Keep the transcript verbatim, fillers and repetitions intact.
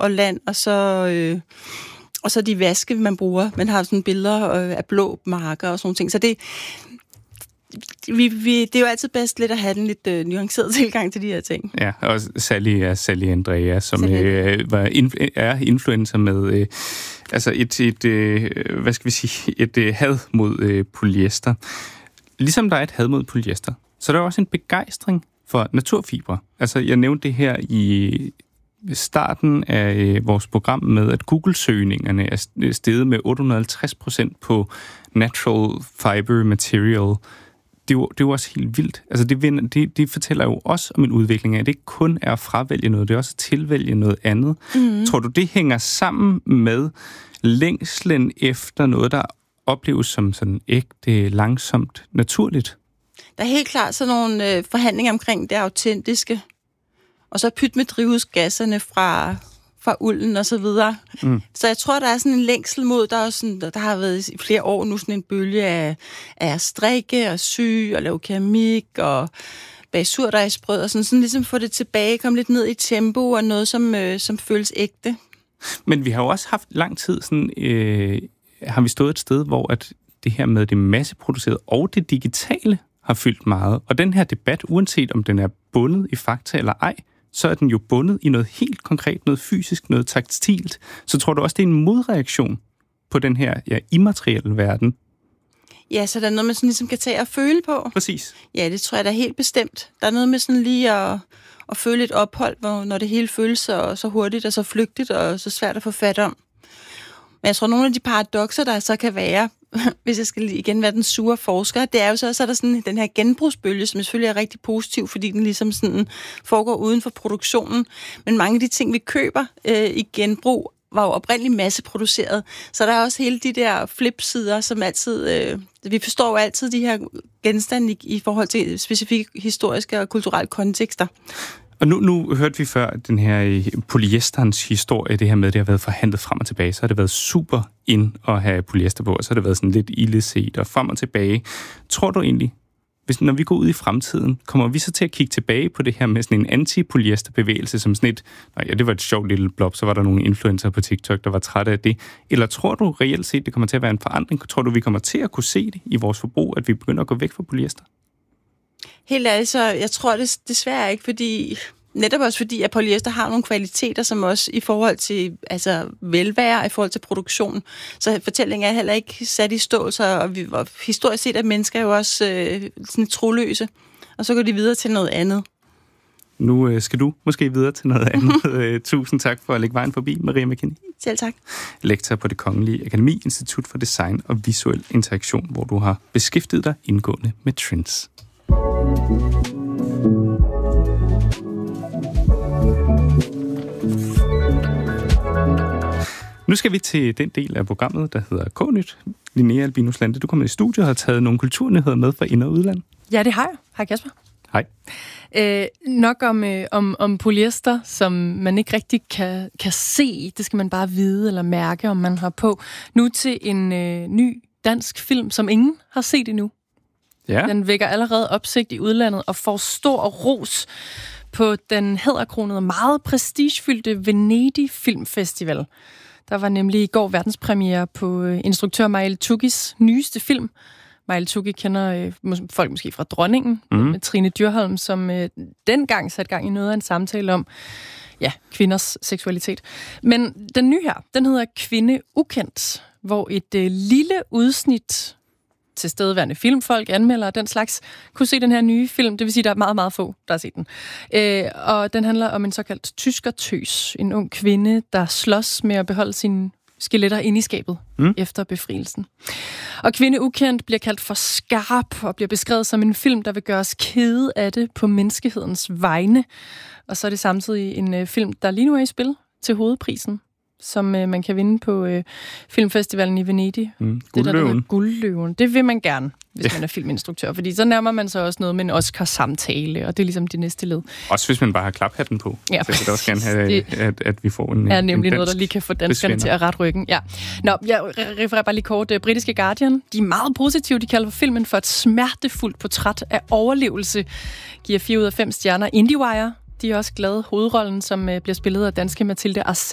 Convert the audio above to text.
og land, og så, øh, og så de vaske, man bruger. Man har sådan billeder øh, af blå marker og sådan nogle ting. Så det, vi, vi, det er jo altid bedst lidt at have den lidt øh, nuanceret tilgang til de her ting. Ja, og Sally er Sally Andrea, som øh, var inf- er influencer med øh, altså et, et øh, hvad skal vi sige, et øh, had mod øh, polyester. Ligesom der er et had mod polyester, så der er også en begejstring for naturfibre. Altså, jeg nævnte det her i starten af øh, vores program med, at Google-søgningerne er steget med otte hundrede og halvtreds procent på natural fiber material. Det er, jo, det er jo også helt vildt. Altså, det, det, det fortæller jo også om en udvikling af, at det ikke kun er at fravælge noget, det er også at tilvælge noget andet. Mm. Tror du, det hænger sammen med længslen efter noget, der opleves som sådan ægte, langsomt, naturligt? Der er helt klart sådan nogle øh, forhandlinger omkring det autentiske. Og så pyt med drivhusgasserne fra, fra ulden og så videre. Mm. Så jeg tror, der er sådan en længsel mod, der, er sådan, der har været i flere år nu sådan en bølge af, af at strikke og sy og lave keramik og bage surdejsbrød og sådan, sådan ligesom få det tilbage, komme lidt ned i tempo og noget, som, øh, som føles ægte. Men vi har jo også haft lang tid sådan, øh, har vi stået et sted, hvor at det her med det masseproducerede og det digitale har fyldt meget. Og den her debat, uanset om den er bundet i fakta eller ej, så er den jo bundet i noget helt konkret, noget fysisk, noget taktilt. Så tror du også, det er en modreaktion på den her ja, immaterielle verden? Ja, så der er noget, man sådan ligesom kan tage og føle på. Præcis. Ja, det tror jeg da helt bestemt. Der er noget med sådan lige at, at føle et ophold, hvor, når det hele føles så, så hurtigt og så flygtigt og så svært at få fat om. Men jeg tror, nogle af de paradokser, der så kan være, hvis jeg skal igen være den sure forsker, det er jo så, så er der sådan den her genbrugsbølge, som selvfølgelig er rigtig positiv, fordi den ligesom sådan foregår uden for produktionen. Men mange af de ting, vi køber øh, i genbrug, var jo oprindeligt masseproduceret. Så der er også hele de der flipsider, som altid... Øh, vi forstår jo altid de her genstande i, i forhold til specifikke historiske og kulturelle kontekster. Og nu, nu hørte vi før den her polyesterens historie, det her med, at det har været forhandlet frem og tilbage. Så har det været super ind at have polyester på, og så har det været sådan lidt illeset og frem og tilbage. Tror du egentlig, hvis, når vi går ud i fremtiden, kommer vi så til at kigge tilbage på det her med sådan en anti-polyesterbevægelse, som sådan et, nej, ja, det var et sjovt lille blob, så var der nogle influencer på TikTok, der var trætte af det. Eller tror du reelt set, det kommer til at være en forandring? Tror du, vi kommer til at kunne se det i vores forbrug, at vi begynder at gå væk fra polyester? Helt ærligt, så jeg tror det desværre ikke, fordi netop også fordi, at polyester har nogle kvaliteter, som også i forhold til altså, velvære, i forhold til produktion. Så fortællingen er heller ikke sat i stå, så og vi, og historisk set er mennesker jo også øh, sådan troløse, og så går de videre til noget andet. Nu øh, skal du måske videre til noget andet. Tusind tak for at lægge vejen forbi, Maria McKinney. Selv tak. Lektor på Det Kongelige Akademi, Institut for Design og Visuel Interaktion, hvor du har beskæftiget dig indgående med trends. Nu skal vi til den del af programmet, der hedder K-Nyt. Linnea Albinus Lande, du kommer i studiet og har taget nogle kulturnyheder med fra ind- og udland. Ja, det har jeg. Hej Kasper. Hej. Øh, nok om, øh, om, om polyester, som man ikke rigtig kan, kan se. Det skal man bare vide eller mærke, om man har på. Nu til en øh, ny dansk film, som ingen har set endnu. Ja. Den vækker allerede opsigt i udlandet og får stor ros på den hæderkronede, meget prestigefyldte Venedig Filmfestival. Der var nemlig i går verdenspremiere på instruktør Mael Tugis nyeste film. Mael Tugi kender øh, folk måske fra Dronningen, mm. med Trine Dyrholm, som øh, dengang satte gang i noget af en samtale om ja, kvinders seksualitet. Men den nye her, den hedder Kvinde Ukendt, hvor et øh, lille udsnit tilstedeværende filmfolk, anmeldere og den slags, kunne se den her nye film. Det vil sige, at der er meget, meget få, der har set den. Øh, og den handler om en såkaldt tyskertøs. En ung kvinde, der slås med at beholde sine skeletter inde i skabet mm. efter befrielsen. Og Kvinde Ukendt bliver kaldt for skarp og bliver beskrevet som en film, der vil gøre os kede af det på menneskehedens vegne. Og så er det samtidig en øh, film, der lige nu er i spil til hovedprisen, som øh, man kan vinde på øh, filmfestivalen i Venedig. Mm. Det der, der Guldløven. Guldløven. Det vil man gerne, hvis ja. man er filminstruktør, fordi så nærmer man sig også noget med en Oscar-samtale, og det er ligesom det næste led. Også hvis man bare har klaphatten på. Ja. Så jeg vil også gerne have, det at, at vi får en er nemlig en noget, der lige kan få danskerne besvinder. til at rette ryggen. Ja. Nå, jeg refererer bare lige kort. Britiske Guardian, de er meget positive. De kalder filmen for et smertefuldt portræt af overlevelse. Giver fire ud af fem stjerner. IndieWire, de er også glade. Hovedrollen, som bliver spillet af danske Mathilde Arcel,